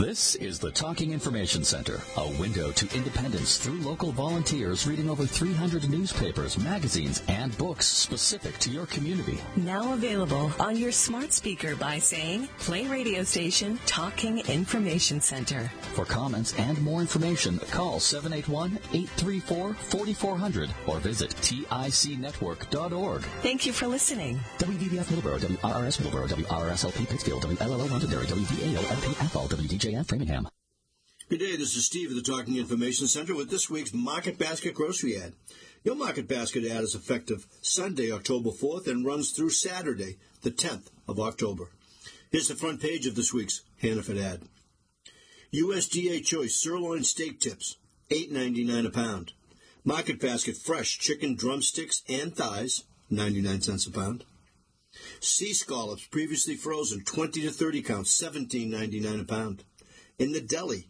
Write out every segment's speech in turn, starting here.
This is the Talking Information Center, a window to independence through local volunteers reading over 300 newspapers, magazines, and books specific to your community. Now available on your smart speaker by saying, play radio station Talking Information Center. For comments and more information, call 781-834-4400 or visit ticnetwork.org. Thank you for listening. WVBF Middleborough, WRRS Middleborough, WRSLP Pittsfield, WLLO Londonderry, WVAO LP Athol, WDJF Framingham. Good day, this is Steve of the Talking Information Center with this week's Market Basket grocery ad. Your Market Basket ad is effective Sunday, October 4th and runs through Saturday, the 10th of October. Here's the front page of this week's Hannaford ad. USDA Choice Sirloin Steak Tips, $8.99 a pound. Market Basket Fresh Chicken Drumsticks and Thighs, 99 cents a pound. Sea Scallops Previously Frozen, 20 to 30 counts, $17.99 a pound. In the deli,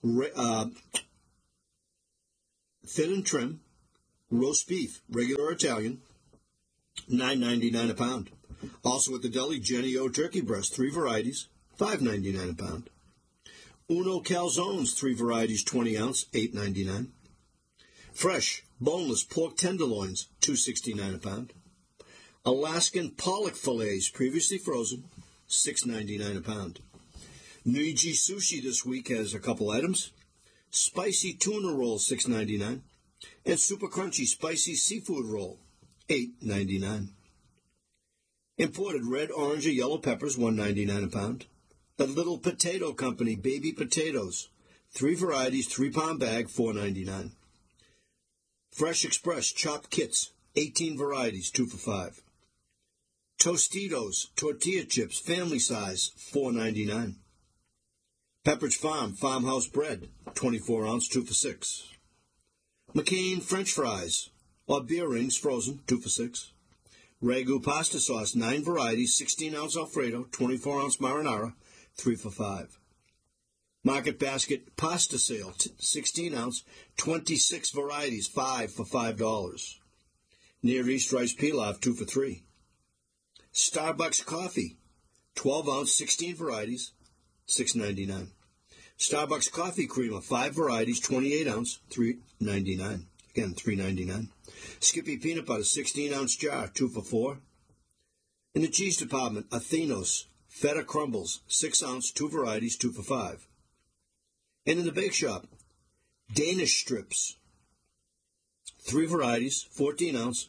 thin and trim, roast beef, regular Italian, $9.99 a pound. Also at the deli, Jenny O turkey breast, 3 varieties, $5.99 a pound. Uno calzones, 3 varieties, 20 ounce, $8.99. Fresh, boneless pork tenderloins, $2.69 a pound. Alaskan pollock fillets, previously frozen, $6.99 a pound. Niji Sushi this week has a couple items. Spicy tuna roll, $6.99. And super crunchy spicy seafood roll, $8.99. Imported red, orange, or yellow peppers, $1.99 a pound. The Little Potato Company baby potatoes, 3 varieties, 3-pound bag, $4.99. Fresh Express chopped kits, 18 varieties, 2 for $5. Tostitos tortilla chips, family size, $4.99. Pepperidge Farm farmhouse bread, 24 ounce, 2 for $6. McCain French fries or beer rings, frozen, 2 for $6. Ragu pasta sauce, 9 varieties, 16 ounce Alfredo, 24 ounce marinara, 3 for $5. Market Basket pasta sale, 16 ounce, 26 varieties, 5 for $5. Near East rice pilaf, 2 for $3. Starbucks coffee, 12 ounce, 16 varieties, $6.99. Starbucks coffee creamer, 5 varieties, 28 ounce, $3.99. Again, $3.99. Skippy peanut butter, 16 ounce jar, 2 for $4. In the cheese department, Athenos feta crumbles, 6 ounce, 2 varieties, 2 for $5. And in the bake shop, Danish strips, 3 varieties, 14 ounce,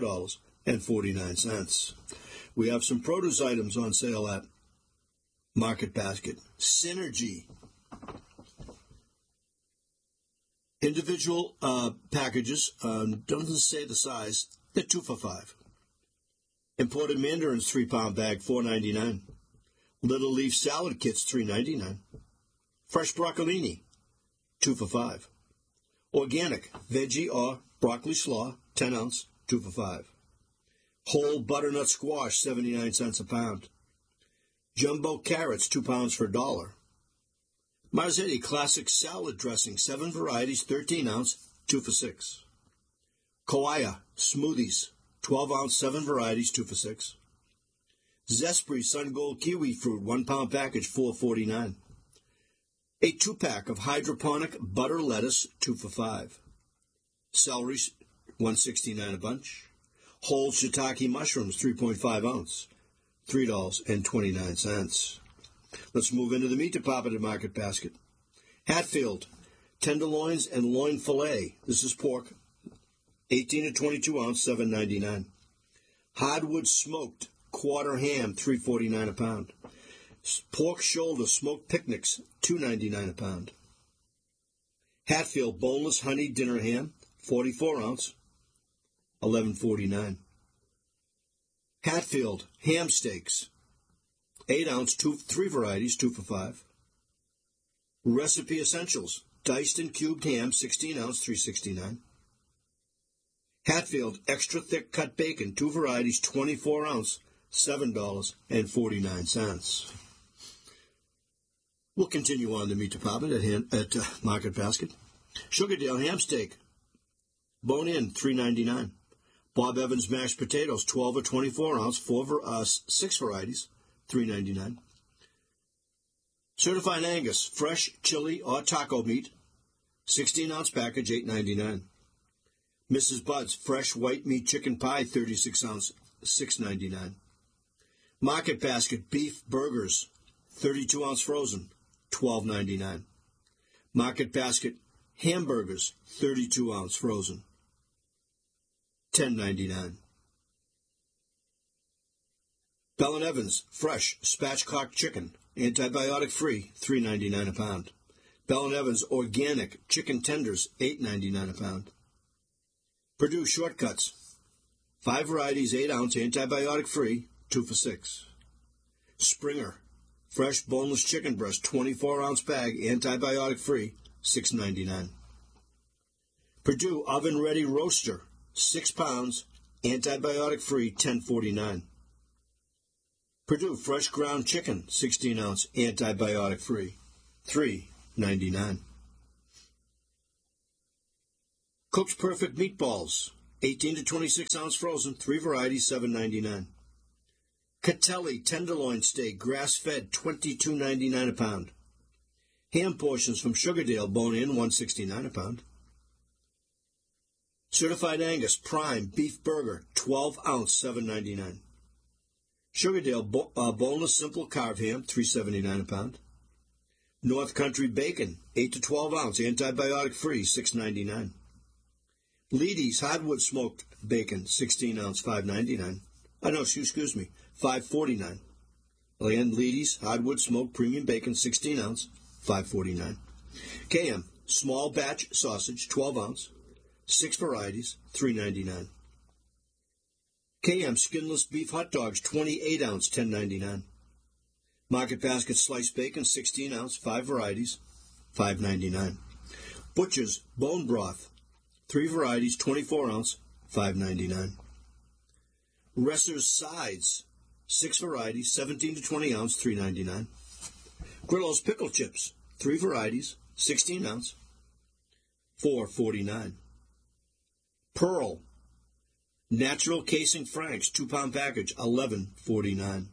$4.49. We have some produce items on sale at Market Basket. Synergy. Individual packages, doesn't say the size, they're 2 for $5. Imported mandarins, 3-pound bag, $4.99. Little leaf salad kits, $3.99. Fresh broccolini, 2 for $5. Organic veggie or broccoli slaw, 10 ounce, 2 for $5. Whole butternut squash, 79 cents a pound. Jumbo carrots, 2 pounds for $1. Marzetti classic salad dressing, 7 varieties, 13 ounce, 2 for $6. Kauai smoothies, 12 ounce, 7 varieties, 2 for $6. Zespri Sun Gold kiwi fruit, 1 pound package, $4.49. A 2-pack of hydroponic butter lettuce, 2 for $5. Celery, $1.69 a bunch. Whole shiitake mushrooms, 3.5 ounce, $3.29. Let's move into the meat department at Market Basket. Hatfield, tenderloins and loin fillet. This is pork, 18 to 22 ounce, $7.99. Hardwood smoked quarter ham, $3.49 a pound. Pork shoulder smoked picnics, $2.99 a pound. Hatfield boneless honey dinner ham, 44 ounce, $11.49. Hatfield ham steaks, 8 ounce, 3 varieties, 2 for $5. Recipe Essentials, diced and cubed ham, 16 ounce, $3.69. Hatfield extra thick cut bacon, 2 varieties, 24 ounce, $7.49. We'll continue on the meat department at Market Basket. Sugardale ham steak, bone in, $3.99. Bob Evans mashed potatoes, 12 or 24 ounce, 6 varieties, $3.99. Certified Angus, fresh chili or taco meat, 16-ounce package, $8.99. Mrs. Bud's fresh white meat chicken pie, 36-ounce, $6.99. Market Basket beef burgers, 32-ounce frozen, $12.99. Market Basket hamburgers, 32-ounce frozen, $10.99. Bell & Evans fresh spatchcock chicken, antibiotic-free, $3.99 a pound. Bell & Evans organic chicken tenders, $8.99 a pound. Purdue Shortcuts, 5 varieties, 8-ounce, antibiotic-free, 2 for $6. Springer fresh boneless chicken breast, 24-ounce bag, antibiotic-free, $6.99. Purdue oven-ready roaster, 6 pounds, antibiotic-free, $10.49. Purdue fresh ground chicken, 16-ounce, antibiotic-free, $3.99. Cook's Perfect Meatballs, 18 to 26-ounce frozen, 3 varieties, $7.99. Catelli tenderloin steak, grass-fed, $22.99 a pound. Ham portions from Sugardale, bone-in, $1.69 a pound. Certified Angus prime beef burger, 12-ounce, $7.99. Sugardale boneless simple carve ham, $3.79 a pound. North Country bacon, 8 to 12-ounce, antibiotic-free, $6.99. Leedy's hardwood smoked bacon, 16-ounce, $5.99. $5.49. Again, Leedy's hardwood smoked premium bacon, 16-ounce, $5.49. KM small batch sausage, 12-ounce, 6 varieties, $3.99. KM skinless beef hot dogs, 28-ounce, $10.99. Market Basket sliced bacon, 16-ounce, 5 varieties, $5.99. Butcher's bone broth, 3 varieties, 24-ounce, $5.99. Resser's sides, 6 varieties, 17 to 20 ounce, $3.99. Grillo's pickle chips, 3 varieties, 16 ounce, $4.49. Pearl natural casing Franks, 2-pound package, $11.49.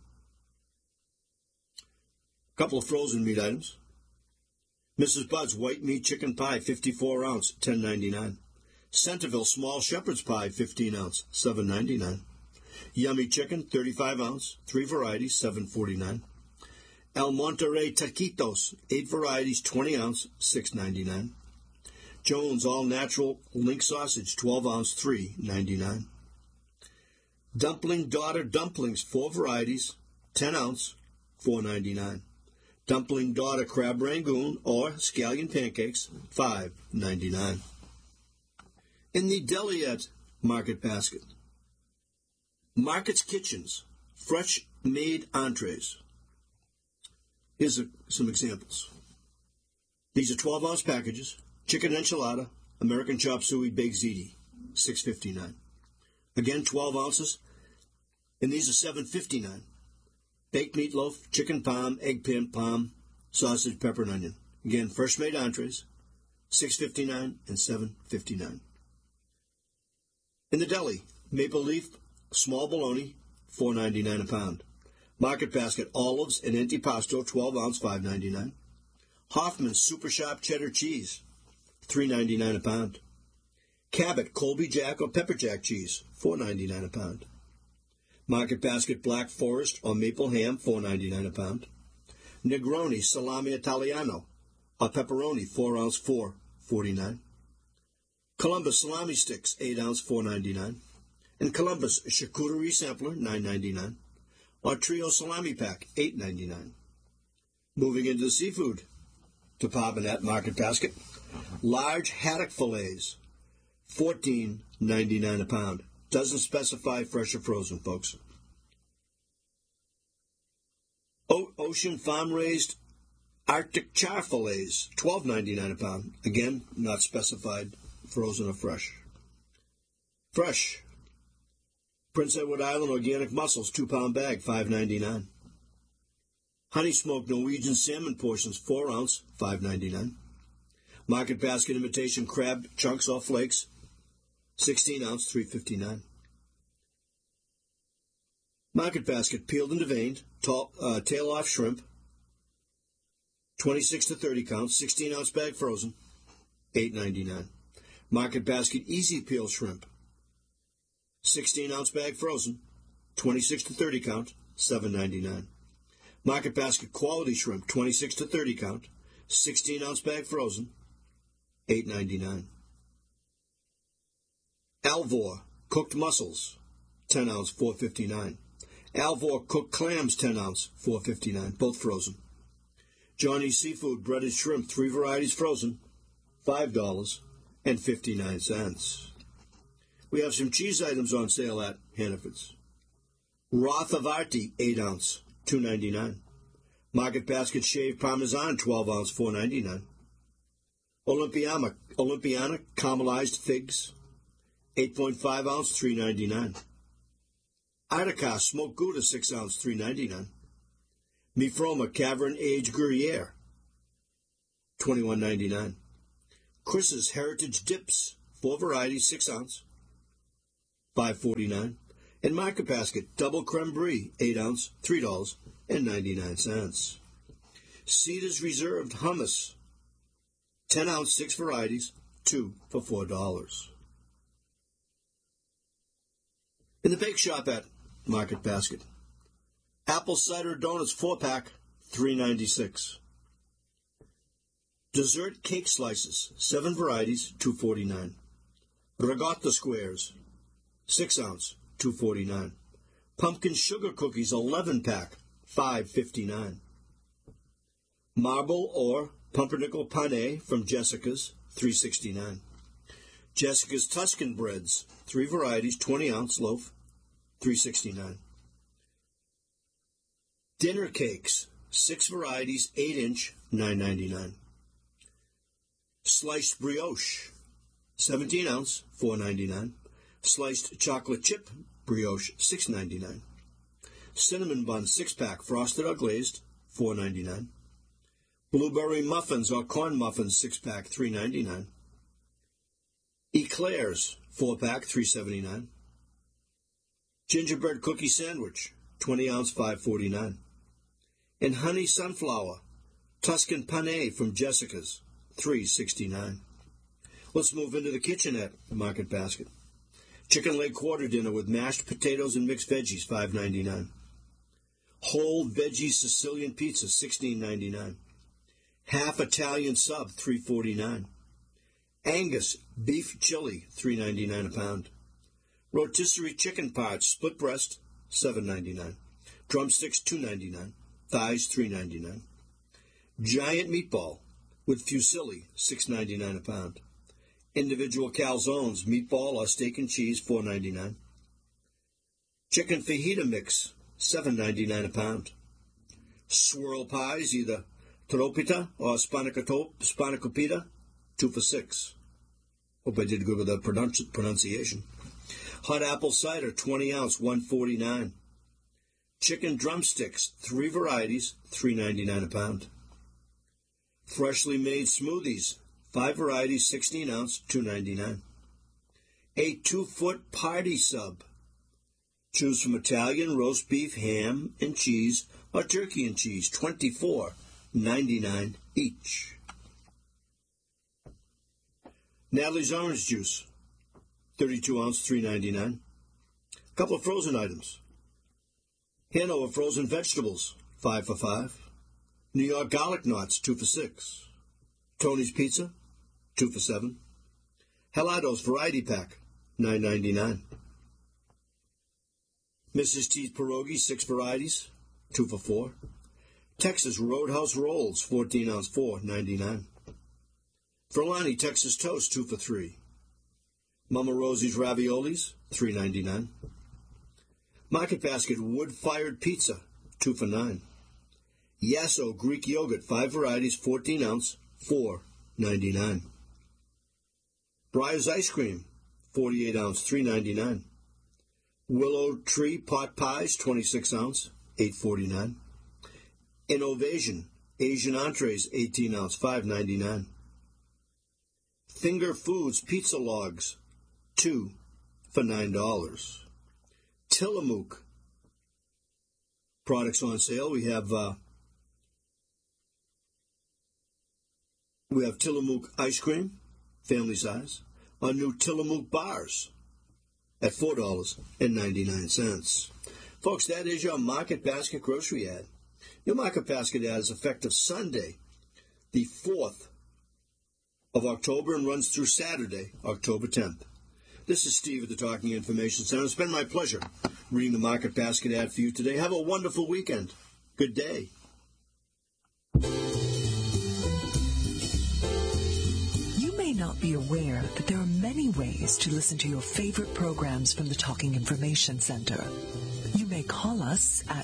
Couple of frozen meat items. Mrs. Bud's white meat chicken pie, 54 ounce, $10.99. Centerville small shepherd's pie, 15 ounce, $7.99. Yummy chicken, 35 ounce, 3 varieties, $7.49. El Monterey taquitos, 8 varieties, 20 ounce, $6.99. Jones all natural link sausage, 12 ounce, $3.99. Dumpling Daughter dumplings, 4 varieties, 10 ounce, $4.99. Dumpling Daughter crab rangoon or scallion pancakes, $5.99. In the Deliette Market Basket, Market's Kitchens, fresh made entrees. Here's some examples. These are 12-ounce packages. Chicken enchilada, American chop suey, baked ziti, $6.59. Again, 12 ounces, and these are $7.59. Baked meatloaf, chicken palm, egg pin palm, sausage, pepper, and onion. Again, fresh made entrees, $6.59 and $7.59. In the deli, Maple Leaf, small bologna, $4.99 a pound. Market Basket, olives and antipasto, 12 ounce, $5.99. Hoffman's Super Sharp cheddar cheese, $3.99 a pound. Cabot Colby Jack or Pepper Jack cheese, $4.99 a pound. Market Basket Black Forest or Maple ham, $4.99 a pound. Negroni Salami Italiano or Pepperoni, 4 ounce, $4.49. Columbus Salami Sticks, 8 ounce, $4.99. And Columbus Charcuterie Sampler, $9.99. Or Trio Salami Pack, $8.99. Moving into the seafood department at Market Basket, large haddock fillets, $14.99 a pound. Doesn't specify fresh or frozen, folks. Ocean farm-raised Arctic char fillets, $12.99 a pound. Again, not specified frozen or fresh. Fresh Prince Edward Island organic mussels, 2-pound bag, $5.99. Honey smoked Norwegian salmon portions, 4 ounce, $5.99. Market Basket imitation crab chunks or flakes, 16 ounce, $3.59. Market Basket peeled and deveined tail off shrimp, 26 to 30 count, 16-ounce bag frozen, $8.99. Market Basket Easy Peel Shrimp, 16-ounce bag frozen, 26 to 30 count, $7.99. Market Basket Quality Shrimp, 26 to 30 count, 16-ounce bag frozen, $8.99. Alvor Cooked Mussels, 10-ounce, $4.59. Alvor Cooked Clams, 10-ounce, $4.59, both frozen. Johnny's Seafood Breaded Shrimp, 3 varieties frozen, $5.59. We have some cheese items on sale at Hannaford's. Roth Avarti, 8-ounce, $2.99. Market Basket Shaved Parmesan, 12-ounce, $4.99. Olympiana Caramelized Figs, 8.5-ounce, $3.99. Articas Smoked Gouda, 6-ounce, $3.99. Mifroma Cavern Aged Gruyere, $21.99. Chris's Heritage Dips, 4 varieties, 6-ounce, $5.49. And Market Basket Double Creme Brie, 8-ounce, $3.99. Cedar's Reserved Hummus, 10-ounce, 6 varieties, 2 for $4. In the bake shop at Market Basket, Apple Cider Donuts 4-pack, $3.96. Dessert Cake Slices, 7 varieties, $2.49. Ricotta Squares, 6-ounce, $2.49. Pumpkin Sugar Cookies 11-pack, $5.59. Marble or Pumpernickel Pané from Jessica's, $3.69. Jessica's Tuscan Breads, 3 varieties, 20-ounce loaf, $3.69. Dinner Cakes, 6 varieties, 8-inch, $9.99. Sliced Brioche, 17-ounce, $4.99. Sliced Chocolate Chip Brioche, $6.99. Cinnamon Bun 6-pack, frosted or glazed, $4.99. Blueberry Muffins or Corn Muffins 6-pack, $3.99. Eclairs 4-pack, $3.79. Gingerbread Cookie Sandwich, 20-ounce, $5.49. And Honey Sunflower Tuscan Pané from Jessica's, $3.69. Let's move into the kitchen at Market Basket. Chicken leg quarter dinner with mashed potatoes and mixed veggies, $5.99. Whole veggie Sicilian pizza, $16.99. Half Italian sub, $3.49. Angus beef chili, $3.99 a pound. Rotisserie chicken parts, split breast, $7.99. Drumsticks, $2.99. Thighs, $3.99. Giant meatball with fusilli, $6.99 a pound. Individual calzones, meatball or steak and cheese, $4.99. Chicken fajita mix, $7.99 a pound. Swirl pies, either tropita or spanakopita, 2 for $6. Hope I did good with that pronunciation. Hot apple cider, 20-ounce, $1.49. Chicken drumsticks, 3 varieties, $3.99 a pound. Freshly made smoothies, 5 varieties, 16-ounce, $2.99. A 2-foot party sub. Choose from Italian, roast beef, ham, and cheese, or turkey and cheese, $24.99 each. Natalie's Orange Juice, 32-ounce, $3.99. A couple of frozen items. Hanover Frozen Vegetables, 5 for $5. New York Garlic Knots, 2 for $6. Tony's Pizza, 2 for $7. Helados Variety Pack, $9.99. Mrs. T's Pierogi, 6 varieties, 2 for $4. Texas Roadhouse Rolls, 14-ounce, $4.99. Ferlani Texas Toast, 2 for $3. Mama Rosie's Raviolis, $3.99. Market Basket Wood-Fired Pizza, 2 for $9. Yasso Greek Yogurt, 5 varieties, 14-ounce, $4.99. Breyer's Ice Cream, 48-ounce, $3.99. Willow Tree Pot Pies, 26-ounce, $8.49. Innovation Asian Entrees, 18-ounce, $5.99. Finger Foods Pizza Logs, 2 for $9. Tillamook products on sale. We have We have Tillamook ice cream, family size, on new Tillamook bars at $4.99. Folks, that is your Market Basket grocery ad. Your Market Basket ad is effective Sunday, the 4th of October, and runs through Saturday, October 10th. This is Steve at the Talking Information Center. It's been my pleasure reading the Market Basket ad for you today. Have a wonderful weekend. Good day. You may not be aware that there are many ways to listen to your favorite programs from the Talking Information Center. You may call us at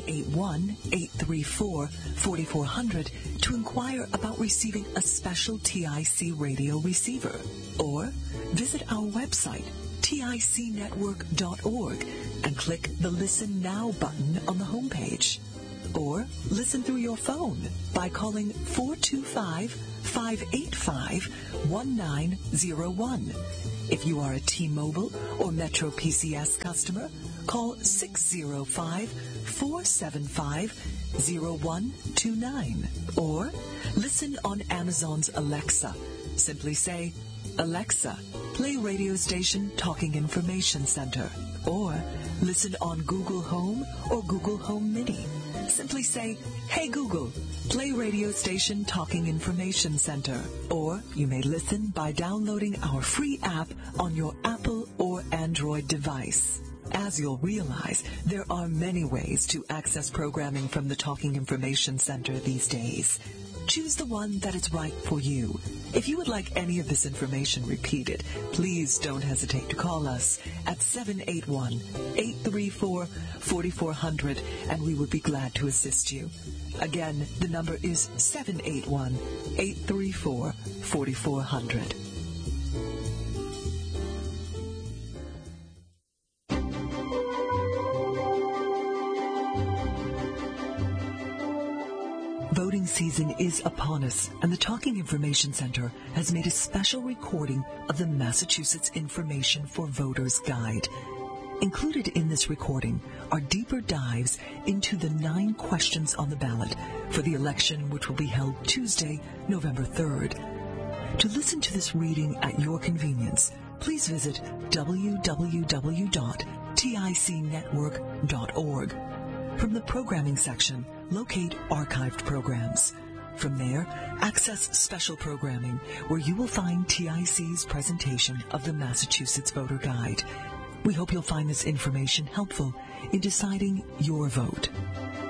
781-834-4400 to inquire about receiving a special TIC radio receiver, or visit our website, ticnetwork.org, and click the Listen Now button on the homepage. Or listen through your phone by calling 425-585-1901. If you are a T-Mobile or Metro PCS customer, call 605-475-0129. Or listen on Amazon's Alexa. Simply say, Alexa, play radio station Talking Information Center. Or listen on Google Home or Google Home Mini. Simply say, Hey Google, play radio station Talking Information Center. Or you may listen by downloading our free app on your Apple or Android device. As you'll realize, there are many ways to access programming from the Talking Information Center these days. Choose the one that is right for you. If you would like any of this information repeated, please don't hesitate to call us at 781-834-4400, and we would be glad to assist you. Again, the number is 781-834-4400. Voting season is upon us, and the Talking Information Center has made a special recording of the Massachusetts Information for Voters Guide. Included in this recording are deeper dives into the 9 questions on the ballot for the election, which will be held Tuesday, November 3rd. To listen to this reading at your convenience, please visit www.ticnetwork.org. From the programming section, locate archived programs. From there, access special programming, where you will find TIC's presentation of the Massachusetts Voter Guide. We hope you'll find this information helpful in deciding your vote.